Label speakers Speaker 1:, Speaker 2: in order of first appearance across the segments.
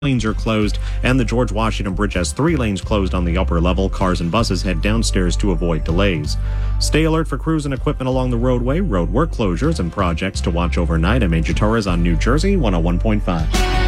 Speaker 1: lanes are closed, and the George Washington Bridge has 3 lanes closed on the upper level. Cars and buses head downstairs to avoid delays. Stay alert for crews and equipment along the roadway, road work closures, and projects to watch overnight. I'm AJ Torres on New Jersey 101.5.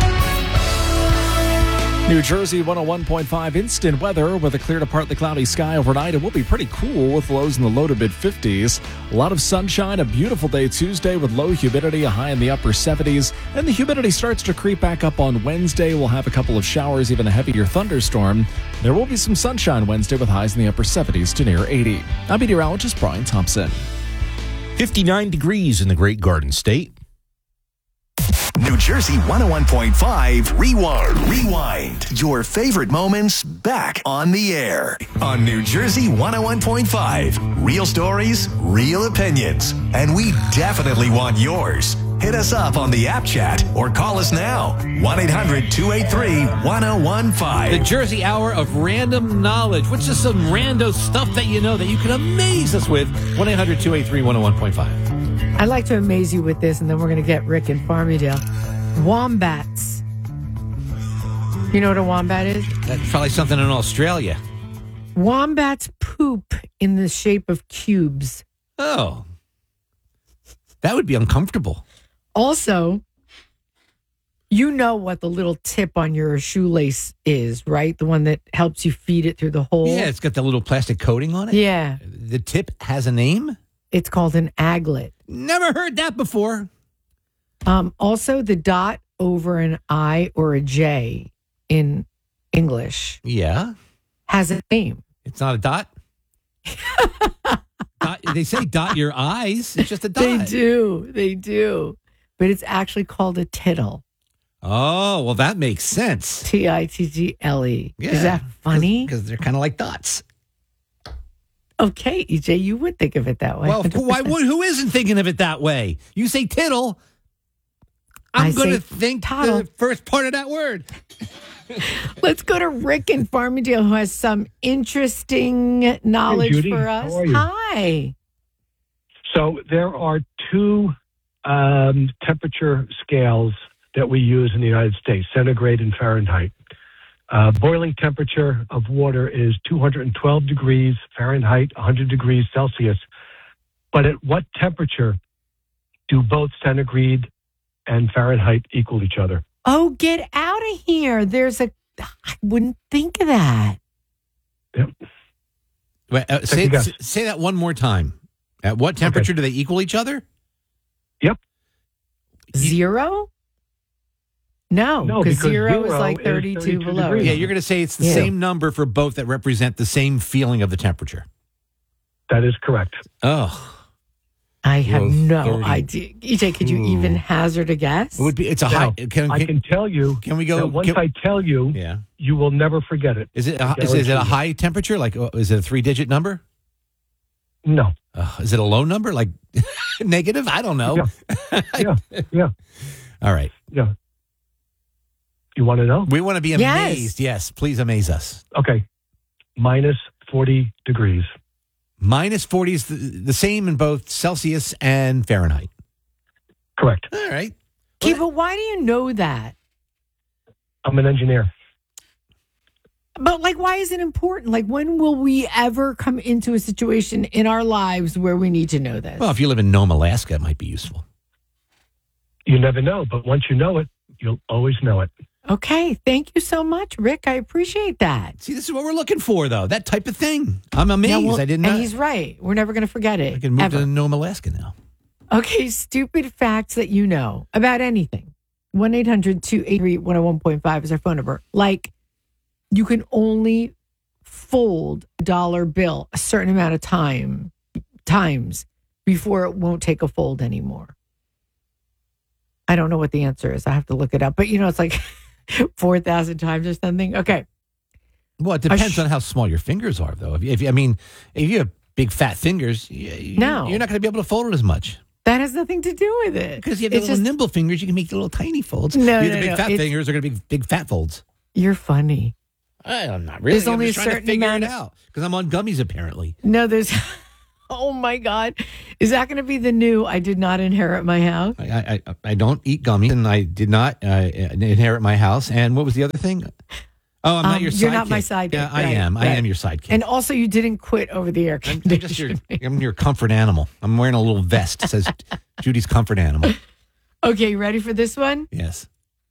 Speaker 2: New Jersey 101.5 instant weather with a clear to partly cloudy sky overnight. It will be pretty cool with lows in the low to mid 50s. A lot of sunshine, a beautiful day Tuesday with low humidity, a high in the upper 70s. And the humidity starts to creep back up on Wednesday. We'll have a couple of showers, even a heavier thunderstorm. There will be some sunshine Wednesday with highs in the upper 70s to near 80. I'm meteorologist Brian Thompson.
Speaker 3: 59 degrees in the Great Garden State.
Speaker 4: New Jersey 101.5 Rewind. Your favorite moments back on the air. On New Jersey 101.5. Real stories, real opinions. And we definitely want yours. Hit us up on the app chat or call us now. 1-800-283-1015.
Speaker 3: The Jersey Hour of Random Knowledge. What's just some rando stuff that you know that you can amaze us with? 1-800-283-101.5.
Speaker 5: I'd like to amaze you with this, and then we're going to get Rick in Farmingdale. Wombats. You know what a wombat is?
Speaker 3: That's probably something in Australia.
Speaker 5: Wombats poop in the shape of cubes.
Speaker 3: Oh. That would be uncomfortable.
Speaker 5: Also, you know what the little tip on your shoelace is, right? The one that helps you feed it through the hole.
Speaker 3: Yeah, it's got the little plastic coating on it.
Speaker 5: Yeah.
Speaker 3: The tip has a name?
Speaker 5: It's called an aglet.
Speaker 3: Never heard that before.
Speaker 5: Also, the dot over an I or a J in English has a name.
Speaker 3: It's not a dot? They say dot your eyes. It's just a dot.
Speaker 5: They do. But it's actually called a tittle.
Speaker 3: Oh, well, that makes sense.
Speaker 5: Tittle.
Speaker 3: Yeah.
Speaker 5: Is that funny?
Speaker 3: Because they're kind of like dots.
Speaker 5: Okay, EJ, you would think of it that way.
Speaker 3: Well, who isn't thinking of it that way? You say tittle, I'm going to think
Speaker 5: toddle.
Speaker 3: the first part of that word.
Speaker 5: Let's go to Rick in Farmingdale, who has some interesting knowledge
Speaker 6: Judy.
Speaker 5: for us.
Speaker 6: How are you?
Speaker 5: Hi.
Speaker 6: So there are 2 temperature scales that we use in the United States, centigrade and Fahrenheit. Boiling temperature of water is 212 degrees Fahrenheit, 100 degrees Celsius. But at what temperature do both centigrade and Fahrenheit equal each other?
Speaker 5: Oh, get out of here. I wouldn't think of that.
Speaker 6: Yep.
Speaker 3: Wait, say that one more time. At what temperature do they equal each other?
Speaker 6: Yep.
Speaker 5: 0? No, because 0 is like 32 below.
Speaker 6: degrees.
Speaker 3: Yeah, you're going to say it's the same number for both that represent the same feeling of the temperature.
Speaker 6: That is correct.
Speaker 3: Oh.
Speaker 5: I have no
Speaker 3: 30.
Speaker 5: idea. EJ, could you even hazard a guess?
Speaker 3: It's a
Speaker 6: Now,
Speaker 3: high.
Speaker 6: I can tell you.
Speaker 3: Can we go?
Speaker 6: That once I tell you, you will never forget it.
Speaker 3: Is it a high temperature? Like, is it a 3-digit number?
Speaker 6: No.
Speaker 3: Is it a low number? Like negative? I don't know.
Speaker 6: Yeah.
Speaker 3: All right.
Speaker 6: Yeah. You want to know?
Speaker 3: We want to be amazed. Yes, please amaze us.
Speaker 6: Okay. Minus 40 degrees.
Speaker 3: Minus 40 is the same in both Celsius and Fahrenheit.
Speaker 6: Correct.
Speaker 3: All right.
Speaker 5: Okay, but why do you know that?
Speaker 6: I'm an engineer.
Speaker 5: But, why is it important? When will we ever come into a situation in our lives where we need to know this?
Speaker 3: Well, if you live in Nome, Alaska, it might be useful.
Speaker 6: You never know, but once you know it, you'll always know it.
Speaker 5: Okay, thank you so much, Rick. I appreciate that.
Speaker 3: See, this is what we're looking for, though. That type of thing. I'm amazed. I didn't know.
Speaker 5: And he's right. We're never going to forget it.
Speaker 3: I can move
Speaker 5: ever.
Speaker 3: to Nome, Alaska now.
Speaker 5: Okay, stupid facts that you know about anything. 1-800-283-101.5 is our phone number. You can only fold a dollar bill a certain amount of times before it won't take a fold anymore. I don't know what the answer is. I have to look it up. But, it's like 4,000 times or something. Okay.
Speaker 3: Well, it depends on how small your fingers are, though. If you have big, fat fingers, you're not going to be able to fold it as much.
Speaker 5: That has nothing to do with it.
Speaker 3: Because you have little nimble fingers, you can make little tiny folds.
Speaker 5: No,
Speaker 3: the big fat fingers are going to be big fat folds.
Speaker 5: You're funny.
Speaker 3: I'm not really.
Speaker 5: There's only a certain amount
Speaker 3: out because I'm on gummies apparently.
Speaker 5: No, there's Oh, my God. Is that going to be the new I did not inherit my house?
Speaker 3: I don't eat gummies, and I did not inherit my house. And what was the other thing? Oh, I'm not your sidekick.
Speaker 5: You're not my sidekick.
Speaker 3: Yeah, I am. Right. I am your sidekick.
Speaker 5: And also, you didn't quit over the air conditioning.
Speaker 3: I'm your comfort animal. I'm wearing a little vest that says Judy's comfort animal.
Speaker 5: Okay, you ready for this one?
Speaker 3: Yes.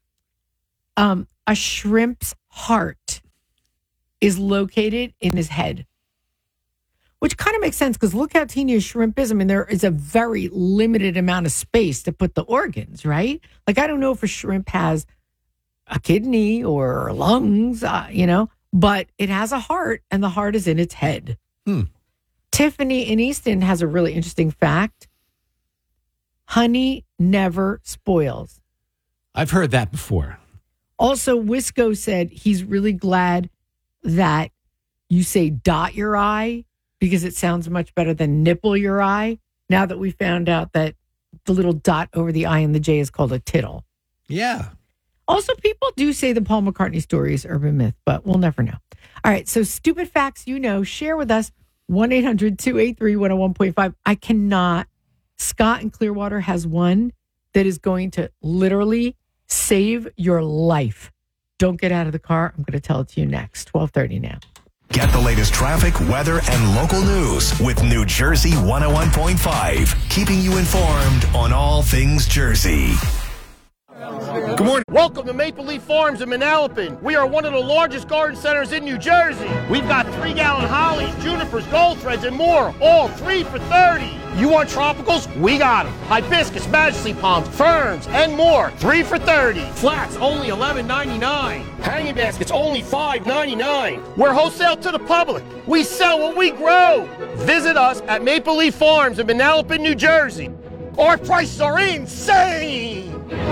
Speaker 5: A shrimp's heart is located in his head, which kind of makes sense because look how teeny a shrimp is. I mean, there is a very limited amount of space to put the organs, right? Like, I don't know if a shrimp has a kidney or lungs, but it has a heart, and the heart is in its head. Tiffany in Easton has a really interesting fact. Honey never spoils.
Speaker 3: I've heard that before.
Speaker 5: Also, Wisco said he's really glad that you say dot your I because it sounds much better than nipple your I. Now that we found out that the little dot over the I and the J is called a tittle.
Speaker 3: Yeah.
Speaker 5: Also, people do say the Paul McCartney story is urban myth, but we'll never know. All right. So stupid facts, share with us 1-800-283-101.5. I cannot. Scott in Clearwater has one that is going to literally save your life. Don't get out of the car. I'm going to tell it to you next. 12:30 now.
Speaker 4: Get the latest traffic, weather, and local news with New Jersey 101.5, keeping you informed on all things Jersey.
Speaker 7: Good morning. Welcome to Maple Leaf Farms in Manalapan. We are one of the largest garden centers in New Jersey. We've got 3-gallon hollies, junipers, gold threads, and more, all 3 for $30. You want tropicals? We got them. Hibiscus, majesty palms, ferns, and more, 3 for $30. Flats, only $11.99. Hanging baskets, only $5.99. We're wholesale to the public. We sell what we grow. Visit us at Maple Leaf Farms in Manalapan, New Jersey. Our prices are insane.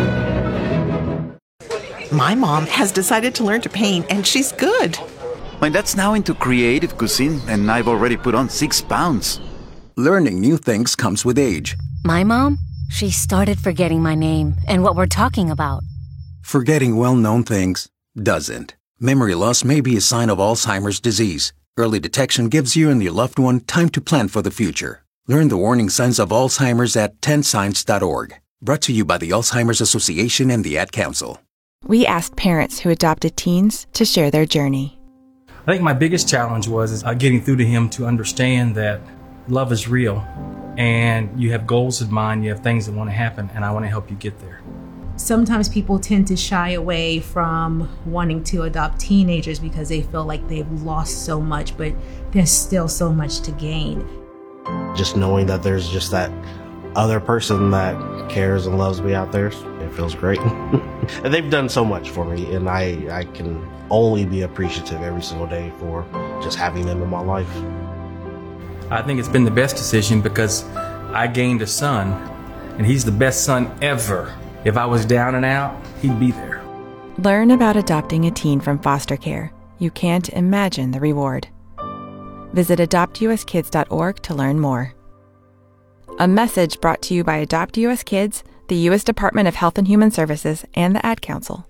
Speaker 8: My mom has decided to learn to paint, and she's good.
Speaker 9: My dad's now into creative cuisine, and I've already put on 6 pounds.
Speaker 10: Learning new things comes with age.
Speaker 11: My mom, she started forgetting my name and what we're talking about.
Speaker 10: Forgetting well-known things doesn't. Memory loss may be a sign of Alzheimer's disease. Early detection gives you and your loved one time to plan for the future. Learn the warning signs of Alzheimer's at 10signs.org. Brought to you by the Alzheimer's Association and the Ad Council.
Speaker 12: We asked parents who adopted teens to share their journey.
Speaker 13: I think my biggest challenge was getting through to him to understand that love is real and you have goals in mind, you have things that want to happen, and I want to help you get there.
Speaker 14: Sometimes people tend to shy away from wanting to adopt teenagers because they feel like they've lost so much, but there's still so much to gain.
Speaker 15: Just knowing that there's just that other person that cares and loves me out there, it feels great. And they've done so much for me, and I can only be appreciative every single day for just having them in my life.
Speaker 13: I think it's been the best decision because I gained a son, and he's the best son ever. If I was down and out, he'd be there.
Speaker 12: Learn about adopting a teen from foster care. You can't imagine the reward. Visit adoptuskids.org to learn more. A message brought to you by Adopt US Kids, the U.S. Department of Health and Human Services, and the Ad Council.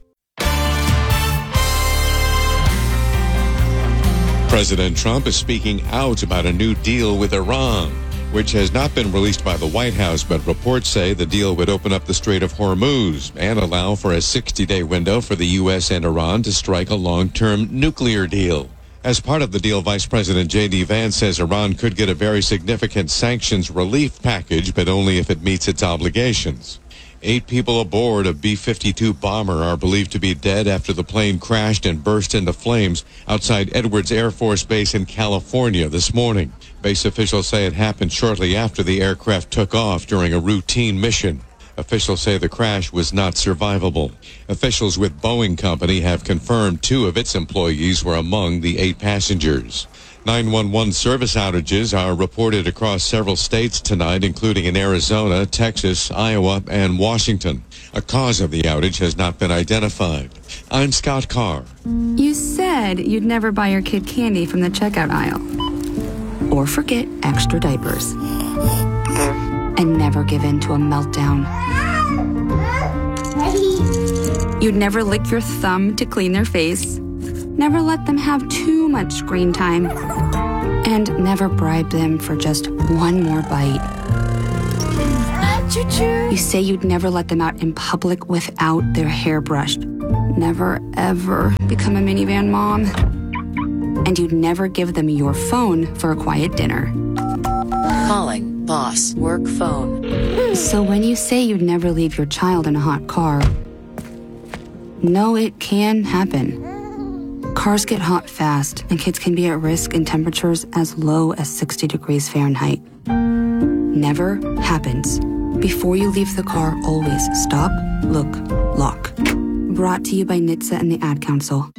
Speaker 16: President Trump is speaking out about a new deal with Iran, which has not been released by the White House, but reports say the deal would open up the Strait of Hormuz and allow for a 60-day window for the U.S. and Iran to strike a long-term nuclear deal. As part of the deal, Vice President J.D. Vance says Iran could get a very significant sanctions relief package, but only if it meets its obligations. 8 people aboard a B-52 bomber are believed to be dead after the plane crashed and burst into flames outside Edwards Air Force Base in California this morning. Base officials say it happened shortly after the aircraft took off during a routine mission. Officials say the crash was not survivable. Officials with Boeing Company have confirmed 2 of its employees were among the 8 passengers. 911 service outages are reported across several states tonight, including in Arizona, Texas, Iowa, and Washington. A cause of the outage has not been identified. I'm Scott Carr.
Speaker 17: You said you'd never buy your kid candy from the checkout aisle. Or forget extra diapers. And never give in to a meltdown. You'd never lick your thumb to clean their face. Never let them have too much screen time. And never bribe them for just one more bite. You say you'd never let them out in public without their hair brushed. Never, ever become a minivan mom. And you'd never give them your phone for a quiet dinner.
Speaker 18: Calling boss work phone.
Speaker 17: So when you say you'd never leave your child in a hot car, no, it can happen. Cars get hot fast, and kids can be at risk in temperatures as low as 60 degrees Fahrenheit. Never happens. Before you leave the car, always stop, look, lock. Brought to you by NHTSA and the Ad Council.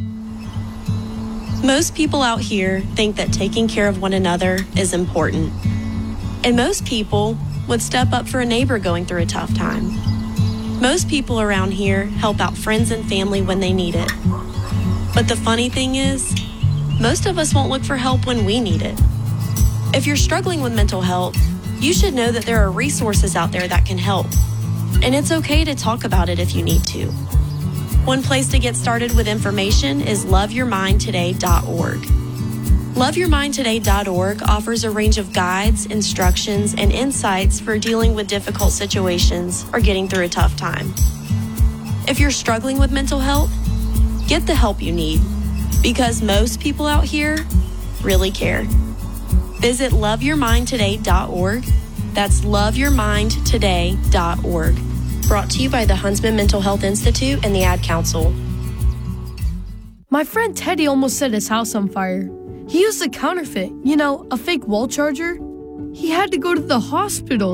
Speaker 19: Most people out here think that taking care of one another is important. And most people would step up for a neighbor going through a tough time. Most people around here help out friends and family when they need it. But the funny thing is, most of us won't look for help when we need it. If you're struggling with mental health, you should know that there are resources out there that can help. And it's okay to talk about it if you need to. One place to get started with information is loveyourmindtoday.org. Loveyourmindtoday.org offers a range of guides, instructions, and insights for dealing with difficult situations or getting through a tough time. If you're struggling with mental health, get the help you need, because most people out here really care. Visit loveyourmindtoday.org. That's loveyourmindtoday.org. Brought to you by the Huntsman Mental Health Institute and the Ad Council.
Speaker 20: My friend Teddy almost set his house on fire. He used a counterfeit, a fake wall charger. He had to go to the hospital.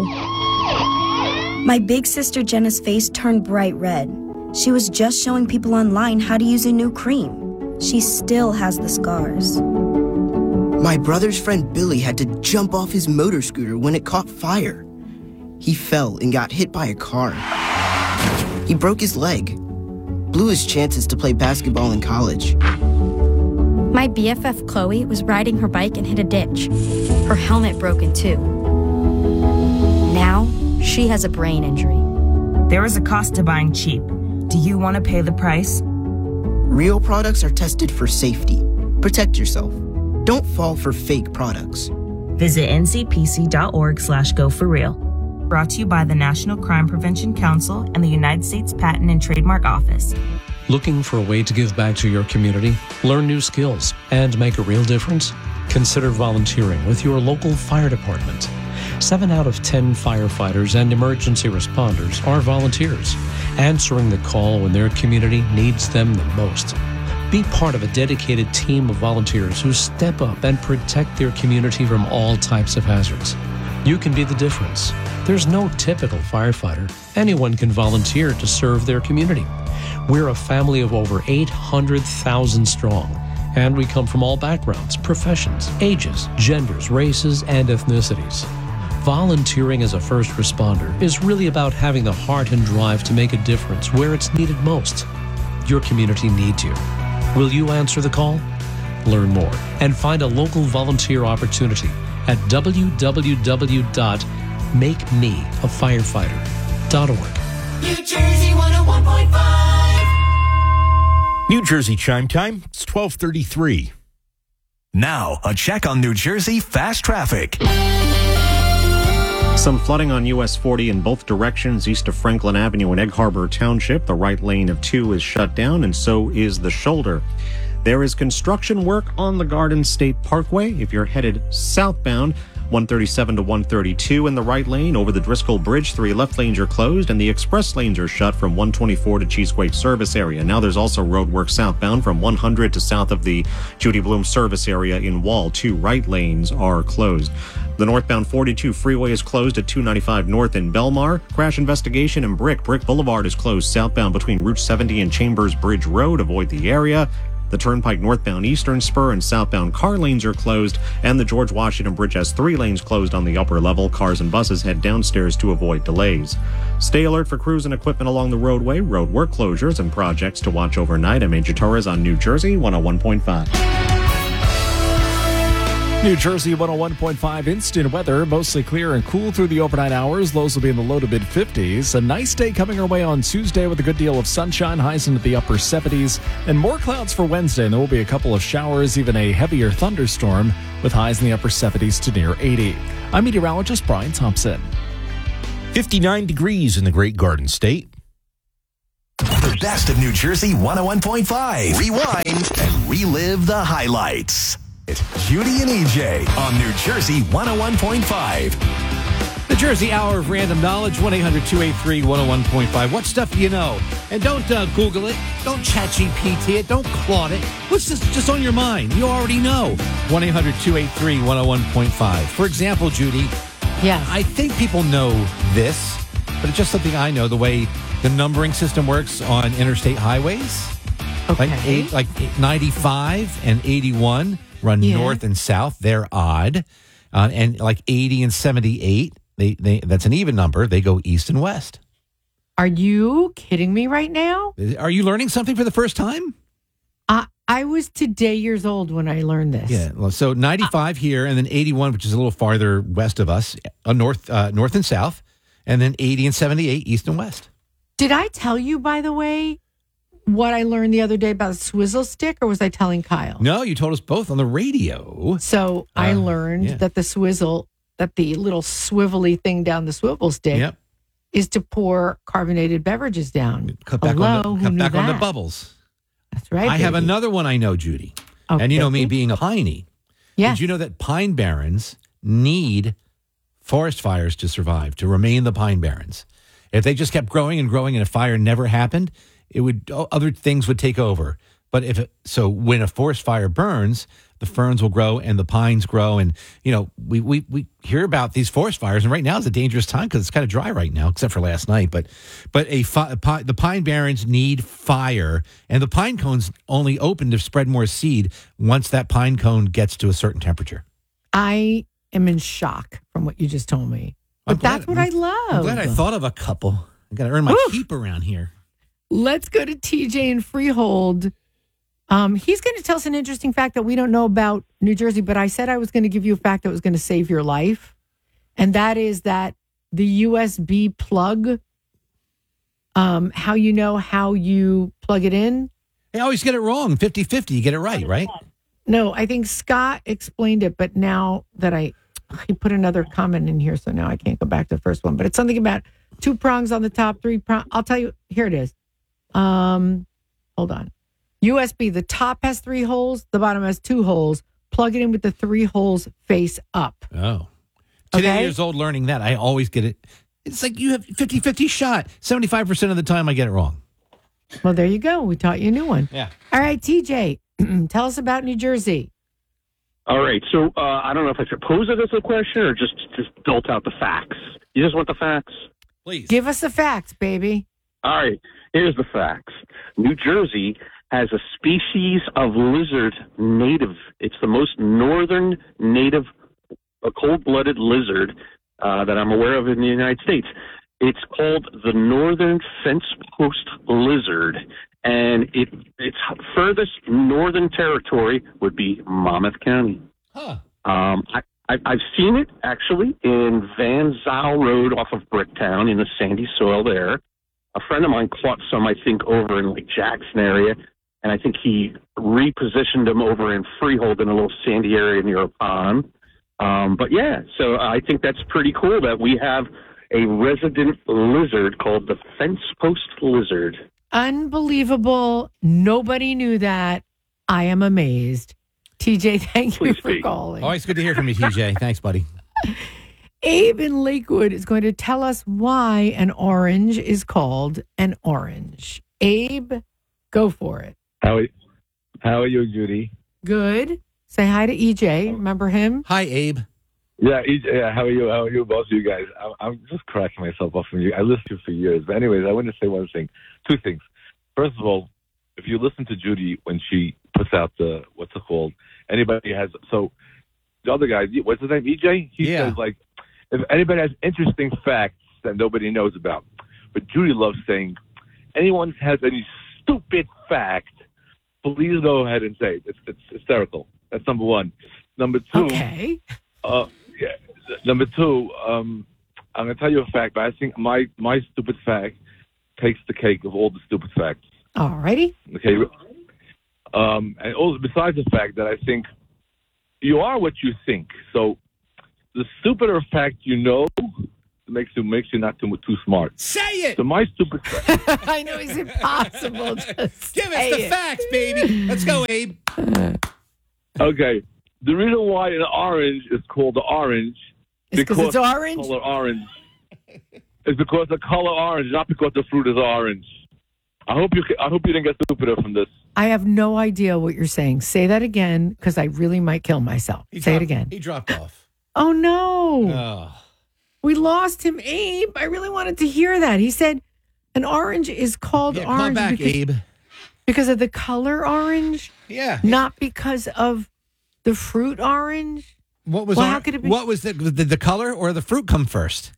Speaker 21: My big sister Jenna's face turned bright red. She was just showing people online how to use a new cream. She still has the scars.
Speaker 22: My brother's friend Billy had to jump off his motor scooter when it caught fire. He fell and got hit by a car. He broke his leg, blew his chances to play basketball in college.
Speaker 23: My BFF Chloe was riding her bike and hit a ditch. Her helmet broke in two. Now, she has a brain injury.
Speaker 24: There is a cost to buying cheap. Do you want to pay the price?
Speaker 22: Real products are tested for safety. Protect yourself. Don't fall for fake products.
Speaker 24: Visit ncpc.org/go4real. Brought to you by the National Crime Prevention Council and the United States Patent and Trademark Office.
Speaker 2: Looking for a way to give back to your community, learn new skills, and make a real difference? Consider volunteering with your local fire department. 7 out of 10 firefighters and emergency responders are volunteers, answering the call when their community needs them the most. Be part of a dedicated team of volunteers who step up and protect their community from all types of hazards. You can be the difference. There's no typical firefighter. Anyone can volunteer to serve their community. We're a family of over 800,000 strong, and we come from all backgrounds, professions, ages, genders, races, and ethnicities. Volunteering as a first responder is really about having the heart and drive to make a difference where it's needed most. Your community needs you. Will you answer the call? Learn more and find a local volunteer opportunity at www.makemeafirefighter.org.
Speaker 4: New Jersey 101.5.
Speaker 25: New Jersey Chime Time. It's 12:33.
Speaker 4: Now, a check on New Jersey fast traffic.
Speaker 1: Some flooding on US 40 in both directions east of Franklin Avenue in Egg Harbor Township. The right lane of 2 is shut down, and so is the shoulder. There is construction work on the Garden State Parkway if you're headed southbound. 137 to 132 in the right lane over the Driscoll Bridge. 3 left lanes are closed, and the express lanes are shut from 124 to Cheesequake service area. Now there's also road work southbound from 100 to south of the Judy Bloom service area in Wall. 2 right lanes are closed. The northbound 42 freeway is closed at 295 north in Belmar. Crash investigation in Brick Boulevard is closed southbound between Route 70 and Chambers Bridge Road. Avoid the area. The Turnpike northbound Eastern Spur and southbound car lanes are closed, and the George Washington Bridge has 3 lanes closed on the upper level. Cars and buses head downstairs to avoid delays. Stay alert for crews and equipment along the roadway, road work closures, and projects to watch overnight. I'm Major Torres on New Jersey 101.5.
Speaker 2: New Jersey 101.5 instant weather, mostly clear and cool through the overnight hours. Lows will be in the low to mid 50s. A nice day coming our way on Tuesday with a good deal of sunshine, highs into the upper 70s, and more clouds for Wednesday. And there will be a couple of showers, even a heavier thunderstorm with highs in the upper 70s to near 80. I'm meteorologist Brian Thompson.
Speaker 25: 59 degrees in the Great Garden State.
Speaker 4: The best of New Jersey 101.5. Rewind and relive the highlights. Judy and EJ on New Jersey 101.5.
Speaker 3: The Jersey Hour of Random Knowledge, 1-800-283-101.5. What stuff do you know? And don't Google it. Don't ChatGPT it. Don't Claude it. What's just on your mind? You already know. 1-800-283-101.5. For example, Judy.
Speaker 5: Yeah.
Speaker 3: I think people know this, but it's just something I know, the way the numbering system works on interstate highways.
Speaker 5: Okay.
Speaker 3: Like 95 and 81 run north and south. They're odd. And like 80 and 78, they that's an even number. They go east and west.
Speaker 5: Are you kidding me right now?
Speaker 3: Are you learning something for the first time?
Speaker 5: I was today years old when I learned this.
Speaker 3: Yeah. Well, so 95 here, and then 81, which is a little farther west of us, north and south, and then 80 and 78 east and west.
Speaker 5: Did I tell you, by the way, what I learned the other day about a swizzle stick, or was I telling Kyle?
Speaker 3: No, you told us both on the radio.
Speaker 5: So I learned that the little swivelly thing down the swivel stick is to pour carbonated beverages down.
Speaker 3: Cut back on the bubbles.
Speaker 5: That's right.
Speaker 3: I have another one I know, Judy.
Speaker 5: Okay.
Speaker 3: And you know me being a piney.
Speaker 5: Yeah.
Speaker 3: Did you know that pine barrens need forest fires to survive, to remain the pine barrens? If they just kept growing and growing and a fire never happened, other things would take over. But when a forest fire burns, the ferns will grow and the pines grow. And, we hear about these forest fires. And right now is a dangerous time because it's kind of dry right now, except for last night. But the pine barrens need fire. And the pine cones only open to spread more seed once that pine cone gets to a certain temperature.
Speaker 5: I am in shock from what you just told me. But that's what I love.
Speaker 3: I'm glad I thought of a couple. I got to earn my keep around here.
Speaker 5: Let's go to TJ in Freehold. He's going to tell us an interesting fact that we don't know about New Jersey, but I said I was going to give you a fact that was going to save your life. And that is that the USB plug, how you plug it in.
Speaker 3: I always get it wrong. 50-50. You get it right?
Speaker 5: No, I think Scott explained it, but now that he put another comment in here, so now I can't go back to the first one. But it's something about 2 prongs on the top, 3 prongs. I'll tell you. Here it is. Hold on. USB, the top has 3 holes, the bottom has 2 holes. Plug it in with the 3 holes face up.
Speaker 3: Oh. Today years old learning that. I always get it. It's like you have 50-50 shot. 75% of the time I get it wrong.
Speaker 5: Well, there you go. We taught you a new one.
Speaker 3: Yeah.
Speaker 5: All right, TJ, tell us about New Jersey.
Speaker 6: All right. So I don't know if I should pose it as a question or just dolt out the facts. You just want the facts?
Speaker 3: Please.
Speaker 5: Give us the facts, baby.
Speaker 6: All right. Here's the facts. New Jersey has a species of lizard native. It's the most northern native cold-blooded lizard that I'm aware of in the United States. It's called the northern fence post lizard, and its furthest northern territory would be Monmouth County.
Speaker 3: Huh.
Speaker 6: I've seen it, actually, in Van Zyl Road off of Bricktown in the sandy soil there. A friend of mine caught some, I think, over in Lake Jackson area, and I think he repositioned them over in Freehold in a little sandy area near a pond. But yeah, so I think that's pretty cool that we have a resident lizard called the fence post lizard.
Speaker 5: Unbelievable. Nobody knew that. I am amazed. TJ, thank you for calling.
Speaker 3: Always good to hear from you, TJ. Thanks, buddy.
Speaker 5: Abe in Lakewood is going to tell us why an orange is called an orange. Abe, go for it.
Speaker 7: How are you, Judy?
Speaker 5: Good. Say hi to EJ. Remember him?
Speaker 3: Hi, Abe.
Speaker 7: Yeah, EJ. Yeah, how are you? How are you, both of you guys? I'm just cracking myself up from you. I listened to you for years. But anyways, I want to say one thing. 2 things. First of all, if you listen to Judy when she puts out the, what's it called? Anybody has, so the other guy, what's his name, EJ? He says, like, if anybody has interesting facts that nobody knows about. But Judy loves saying, anyone has any stupid fact, please go ahead and say it. It's hysterical. That's number one. Number two.
Speaker 5: Okay.
Speaker 7: Number two. I'm going to tell you a fact, but I think my stupid fact takes the cake of all the stupid facts.
Speaker 5: All righty.
Speaker 7: Okay. And also, besides the fact that I think you are what you think. So the stupider fact you know makes you not too smart.
Speaker 3: Say it.
Speaker 7: So my stupid fact.
Speaker 5: I know it's impossible. Just
Speaker 3: Give us the facts, baby. Let's go, Abe.
Speaker 7: Okay. The reason why an orange is called the orange
Speaker 5: is because it's orange.
Speaker 7: The color orange is because the color orange, not because the fruit is orange. I hope you didn't get stupider from this.
Speaker 5: I have no idea what you're saying. Say that again, because I really might kill myself. Say it again.
Speaker 3: He dropped off.
Speaker 5: Oh, no.
Speaker 3: Oh.
Speaker 5: We lost him, Abe. I really wanted to hear that. He said an orange is called orange
Speaker 3: Come back, Abe.
Speaker 5: Because of the color orange?
Speaker 3: Yeah.
Speaker 5: Not because of the fruit orange?
Speaker 3: What was
Speaker 5: how could it be?
Speaker 3: What was did the color or the fruit come first?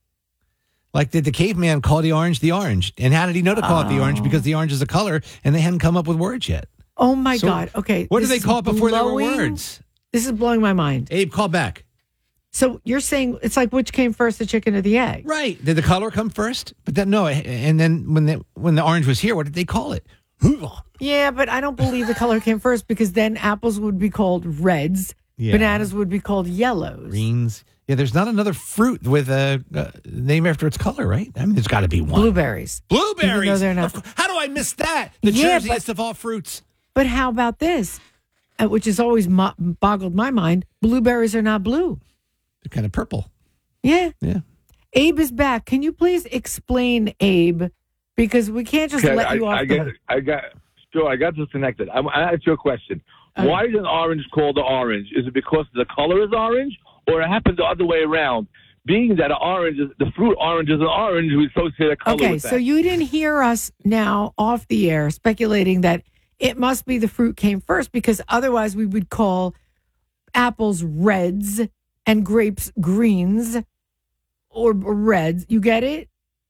Speaker 3: Like, did the caveman call the orange? And how did he know to call it the orange? Because the orange is a color, and they hadn't come up with words yet.
Speaker 5: Oh, my God. Okay.
Speaker 3: What did they call it before there were words?
Speaker 5: This is blowing my mind.
Speaker 3: Abe, call back.
Speaker 5: So you're saying it's like which came first, the chicken or the egg?
Speaker 3: Right. Did the color come first? But then no. And then when the orange was here, what did they call it?
Speaker 5: Yeah, but I don't believe the color came first because then apples would be called reds, bananas would be called yellows.
Speaker 3: Greens. Yeah, there's not another fruit with a name after its color, right? I mean, there's got to be one.
Speaker 5: Blueberries.
Speaker 3: Blueberries.
Speaker 5: They're not.
Speaker 3: How do I miss that? The Jerseyest of all fruits.
Speaker 5: But how about this? Which has always boggled my mind. Blueberries are not blue.
Speaker 3: They're kind of purple.
Speaker 5: Yeah.
Speaker 3: Yeah.
Speaker 5: Abe is back. Can you please explain, Abe? Because we can't just let you off the hook.
Speaker 7: I got disconnected. I asked you a question.
Speaker 5: Okay.
Speaker 7: Why is an orange called the orange? Is it because the color is orange, or it happened the other way around? Being that the fruit orange is an orange, we associate a color with that.
Speaker 5: So you didn't hear us now off the air speculating that it must be the fruit came first, because otherwise we would call apples reds and grapes greens or reds. You get it?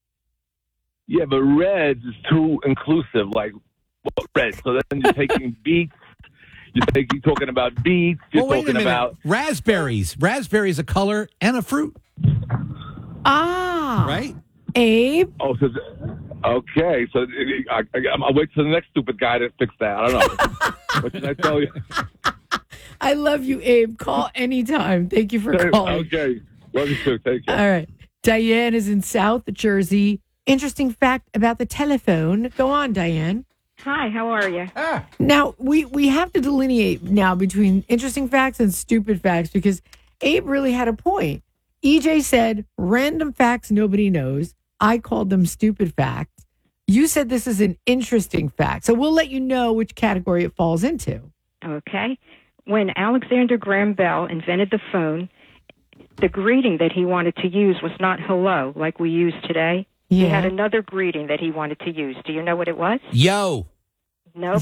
Speaker 7: Yeah, but reds is too inclusive. Like, red. So then you're taking beets. You're talking about beets. You're talking about
Speaker 3: raspberries. Raspberries, a color and a fruit.
Speaker 5: Ah,
Speaker 3: right.
Speaker 5: Abe.
Speaker 7: Oh, okay. So I'll wait till the next stupid guy to fix that. I don't know. What did I tell you?
Speaker 5: I love you, Abe. Call anytime. Thank you for calling.
Speaker 7: Okay. Love you too. Take care.
Speaker 5: All right. Diane is in South Jersey. Interesting fact about the telephone. Go on, Diane.
Speaker 8: Hi, how are you?
Speaker 5: Now, we have to delineate now between interesting facts and stupid facts because Abe really had a point. EJ said random facts nobody knows. I called them stupid facts. You said this is an interesting fact. So we'll let you know which category it falls into.
Speaker 8: Okay. When Alexander Graham Bell invented the phone, the greeting that he wanted to use was not hello like we use today.
Speaker 5: Yeah.
Speaker 8: He had another greeting that he wanted to use. Do you know what it was?
Speaker 3: Yo.
Speaker 8: No.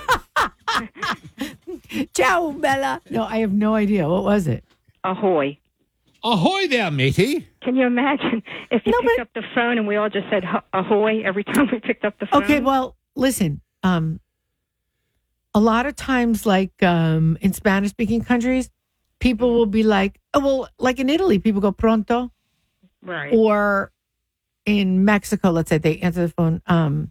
Speaker 5: Ciao, Bella. No, I have no idea. What was it?
Speaker 8: Ahoy.
Speaker 3: Ahoy there, matey.
Speaker 8: Can you imagine if you picked up the phone and we all just said ahoy every time we picked up the phone?
Speaker 5: Okay, well, listen. A lot of times, like in Spanish-speaking countries, people will be like, oh, well, like in Italy, people go pronto.
Speaker 8: Right.
Speaker 5: Or in Mexico, let's say they answer the phone.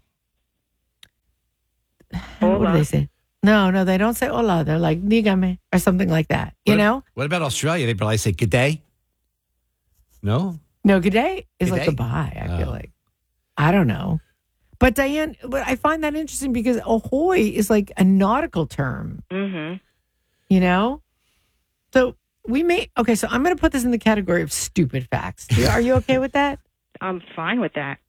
Speaker 5: What do they say? No, they don't say hola. They're like, dígame, or something like that. You know?
Speaker 3: What about Australia? They probably say good day. No?
Speaker 5: No, good day is like
Speaker 3: G'day?
Speaker 5: goodbye, I feel like. I don't know. But Diane, but I find that interesting because ahoy is like a nautical term.
Speaker 8: Mm-hmm.
Speaker 5: You know? So okay, so I'm going to put this in the category of stupid facts. Are you okay with that?
Speaker 8: I'm fine with that.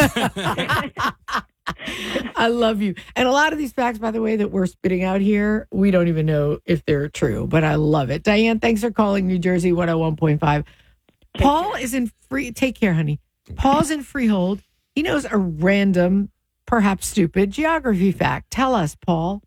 Speaker 5: I love you. And a lot of these facts, by the way, that we're spitting out here, we don't even know if they're true, but I love it. Diane, thanks for calling New Jersey 101.5. Paul is in take care, honey. Paul's in Freehold. He knows a random, perhaps stupid geography fact. Tell us, Paul.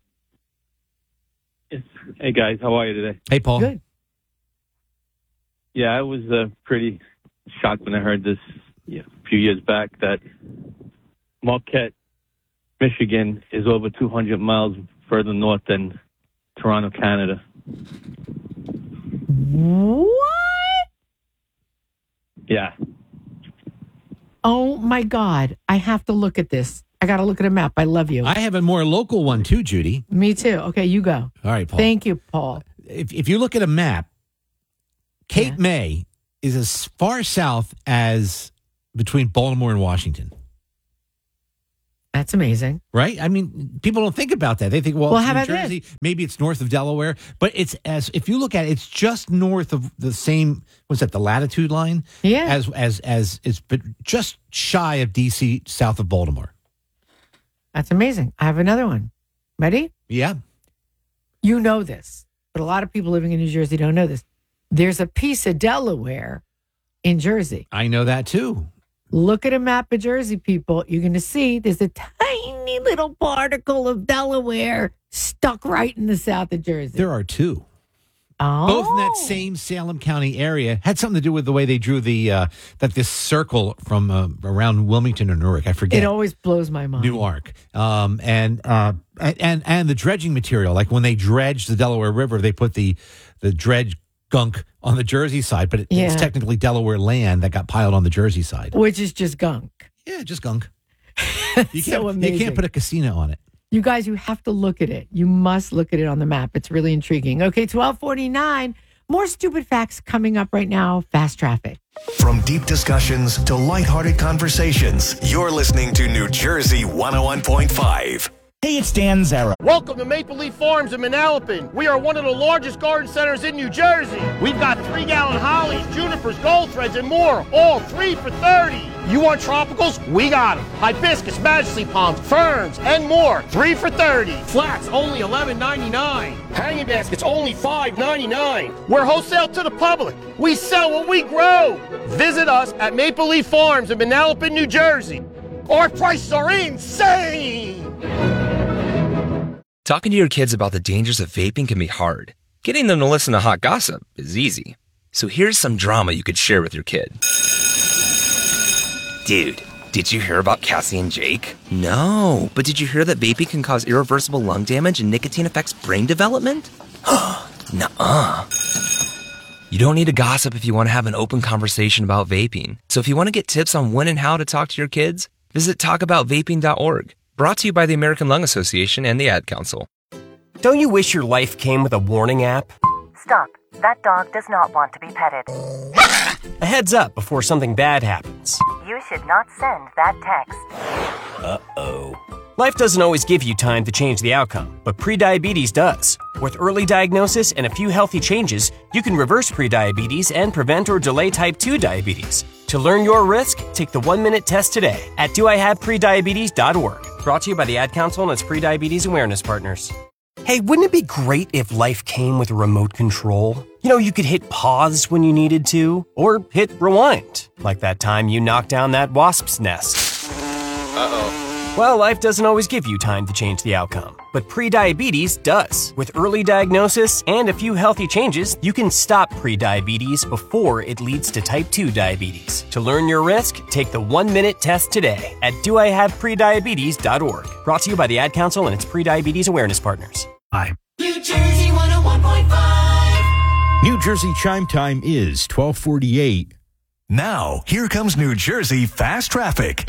Speaker 9: Hey, guys. How are you today?
Speaker 3: Hey, Paul.
Speaker 5: Good.
Speaker 9: Yeah, I was pretty shocked when I heard this a few years back that Marquette, Michigan is over 200 miles further north than Toronto, Canada.
Speaker 5: What?
Speaker 9: Yeah.
Speaker 5: Oh my God. I have to look at this. I got to look at a map. I love you.
Speaker 3: I have a more local one too, Judy.
Speaker 5: Me too. Okay, you go.
Speaker 3: All right, Paul.
Speaker 5: Thank you, Paul.
Speaker 3: If you look at a map, Cape May is as far south as between Baltimore and Washington.
Speaker 5: That's amazing.
Speaker 3: Right? I mean, people don't think about that. They think, well, it's
Speaker 5: how
Speaker 3: New
Speaker 5: about
Speaker 3: Jersey, maybe it's north of Delaware, but if you look at it, it's just north of the same, what's that, the latitude line?
Speaker 5: Yeah.
Speaker 3: As it's just shy of DC, south of Baltimore.
Speaker 5: That's amazing. I have another one. Ready?
Speaker 3: Yeah.
Speaker 5: You know this, but a lot of people living in New Jersey don't know this. There's a piece of Delaware in Jersey.
Speaker 3: I know that too.
Speaker 5: Look at a map of Jersey, people. You're going to see there's a tiny little particle of Delaware stuck right in the south of Jersey.
Speaker 3: There are two.
Speaker 5: Oh.
Speaker 3: Both in that same Salem County area. Had something to do with the way they drew this circle from around Wilmington or Newark. I forget.
Speaker 5: It always blows my mind.
Speaker 3: Newark. And the dredging material. Like when they dredged the Delaware River, they put the dredge gunk on the Jersey side, but it's technically Delaware land that got piled on the Jersey side.
Speaker 5: Which is just gunk.
Speaker 3: Yeah, just gunk. You can't put a casino on it.
Speaker 5: You guys, you have to look at it. You must look at it on the map. It's really intriguing. Okay, 12:49. More stupid facts coming up right now. Fast traffic.
Speaker 4: From deep discussions to lighthearted conversations, you're listening to New Jersey 101.5.
Speaker 10: Hey, it's Dan Zara.
Speaker 11: Welcome to Maple Leaf Farms in Manalapan. We are one of the largest garden centers in New Jersey. We've got 3-gallon hollies, junipers, gold threads, and more, all 3 for $30. You want tropicals? We got them. Hibiscus, majesty palms, ferns, and more, 3 for $30. Flats, only $11.99. Hanging baskets, only $5.99. We're wholesale to the public. We sell what we grow. Visit us at Maple Leaf Farms in Manalapan, New Jersey. Our prices are insane.
Speaker 13: Talking to your kids about the dangers of vaping can be hard. Getting them to listen to hot gossip is easy. So here's some drama you could share with your kid. Dude, did you hear about Cassie and Jake? No, but did you hear that vaping can cause irreversible lung damage and nicotine affects brain development? Nuh-uh. You don't need to gossip if you want to have an open conversation about vaping. So if you want to get tips on when and how to talk to your kids, visit talkaboutvaping.org. Brought to you by the American Lung Association and the Ad Council.
Speaker 14: Don't you wish your life came with a warning app?
Speaker 15: Stop. That dog does not want to be petted.
Speaker 14: A heads up before something bad happens.
Speaker 15: You should not send that text.
Speaker 14: Uh-oh. Life doesn't always give you time to change the outcome, but prediabetes does. With early diagnosis and a few healthy changes, you can reverse prediabetes and prevent or delay type 2 diabetes. To learn your risk, take the 1-minute test today at doihaveprediabetes.org. Brought to you by the Ad Council and its prediabetes awareness partners. Hey, wouldn't it be great if life came with a remote control? You know, you could hit pause when you needed to, or hit rewind, like that time you knocked down that wasp's nest. Uh-oh. Well, life doesn't always give you time to change the outcome, but prediabetes does. With early diagnosis and a few healthy changes, you can stop prediabetes before it leads to type 2 diabetes. To learn your risk, take the 1-minute test today at doihaveprediabetes.org. Brought to you by the Ad Council and its prediabetes awareness partners.
Speaker 10: Hi.
Speaker 26: New Jersey 101.5.
Speaker 25: New Jersey chime time is 12:48.
Speaker 4: Now, here comes New Jersey fast traffic.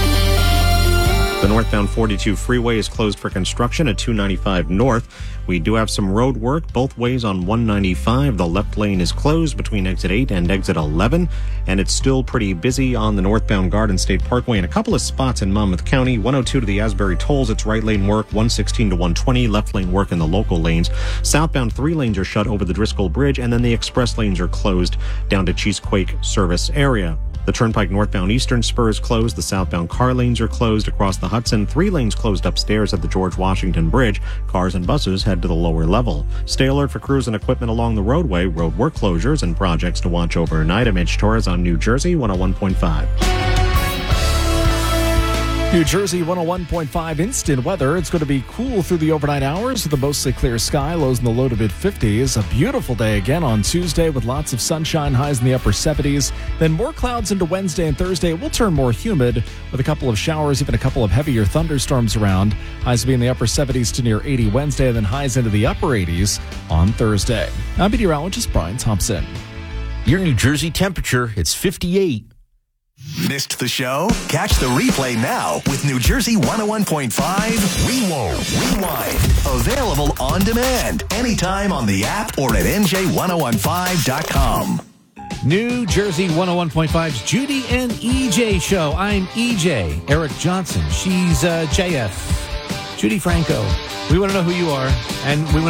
Speaker 1: The northbound 42 freeway is closed for construction at 295 north. We do have some road work both ways on 195. The left lane is closed between exit 8 and exit 11, and it's still pretty busy on the northbound Garden State Parkway in a couple of spots in Monmouth County. 102 to the Asbury Tolls, it's right lane work. 116 to 120, left lane work in the local lanes. Southbound 3 lanes are shut over the Driscoll Bridge, and then the express lanes are closed down to Cheesequake service area. The Turnpike northbound Eastern Spur is closed. The southbound car lanes are closed across the Hudson. 3 lanes closed upstairs at the George Washington Bridge. Cars and buses head to the lower level. Stay alert for crews and equipment along the roadway, road work closures, and projects to watch overnight. I'm Mitch Torres on New Jersey 101.5.
Speaker 2: New Jersey 101.5 instant weather. It's going to be cool through the overnight hours with a mostly clear sky, lows in the low to mid 50s. A beautiful day again on Tuesday with lots of sunshine, highs in the upper 70s. Then more clouds into Wednesday and Thursday. It will turn more humid with a couple of showers, even a couple of heavier thunderstorms around. Highs will be in the upper 70s to near 80 Wednesday, and then highs into the upper 80s on Thursday. I'm meteorologist Brian Thompson.
Speaker 25: Your New Jersey temperature, it's 58.
Speaker 4: Missed the show? Catch the replay now with New Jersey 101.5 Rewind. Available on demand anytime on the app or at NJ1015.com.
Speaker 3: New Jersey 101.5's Judy and EJ show. I'm EJ, Eric Johnson. She's JF, Judy Franco. We want to know who you are, and we want